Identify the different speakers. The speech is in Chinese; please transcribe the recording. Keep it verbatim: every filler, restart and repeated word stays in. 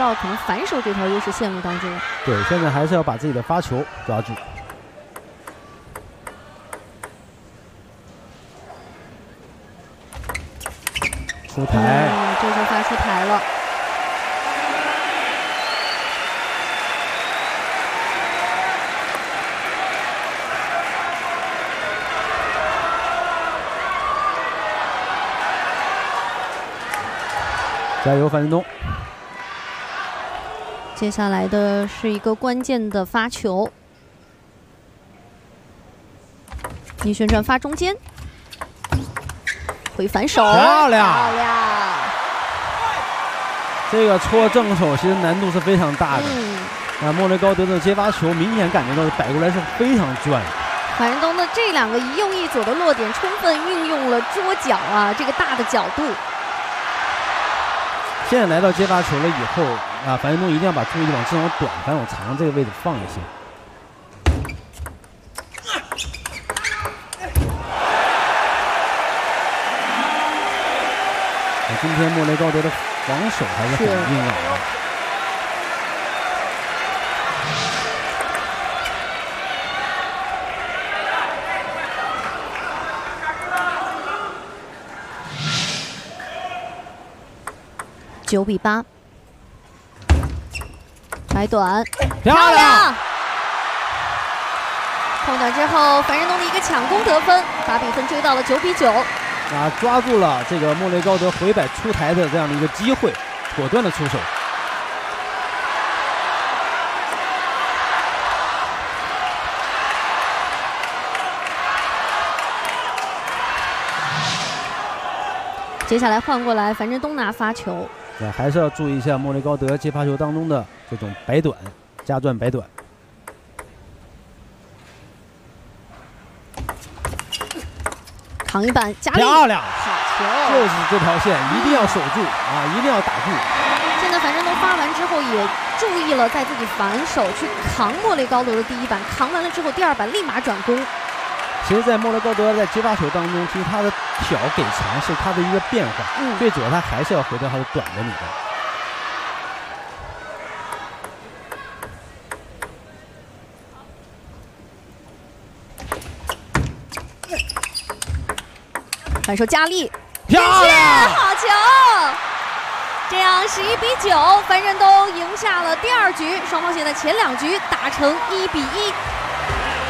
Speaker 1: 到可能反手这条优势线路当中。
Speaker 2: 对，现在还是要把自己的发球抓住。出台，
Speaker 1: 嗯，这就发出台了。
Speaker 2: 加油，樊振东！
Speaker 1: 接下来的是一个关键的发球，逆旋转发中间，回反手，
Speaker 2: 漂亮！
Speaker 1: 漂亮！
Speaker 2: 这个搓正手其实难度是非常大的。
Speaker 1: 嗯，
Speaker 2: 那莫雷高德的接发球明显感觉到摆过来是非常转。
Speaker 1: 樊振东的这两个一右一左的落点，充分运用了桌角啊这个大的角度。
Speaker 2: 现在来到接发球了以后啊，樊振东一定要把注意力往这种短、反手长这个位置放一些。今天莫雷高德的防守还是很硬朗的。
Speaker 1: 九比八，白短，
Speaker 2: 漂亮！
Speaker 1: 空短之后，樊振东的一个抢攻得分，把比分追到了九比九。
Speaker 2: 啊，抓住了这个莫雷高德回摆出台的这样的一个机会，果断的出手。
Speaker 1: 接下来换过来，樊振东拿发球。
Speaker 2: 对，还是要注意一下莫雷高德接发球当中的这种摆短、加转摆短。
Speaker 1: 扛一板加力，
Speaker 2: 漂亮！
Speaker 1: 好球，
Speaker 2: 就是这条线一定要守住啊，一定要打住。
Speaker 1: 现在樊振东发完之后也注意了，在自己反手去扛莫雷高德的第一板，扛完了之后第二板立马转攻。
Speaker 2: 其实，在莫雷高德在接发球当中，其实他的挑给长是他的一个变化，
Speaker 1: 嗯，
Speaker 2: 最主要他还是要回到他的短的里面。
Speaker 1: 反手加力，
Speaker 2: 漂亮，
Speaker 1: 好球！这样十一比九，樊振东赢下了第二局，双方现在前两局打成一比一。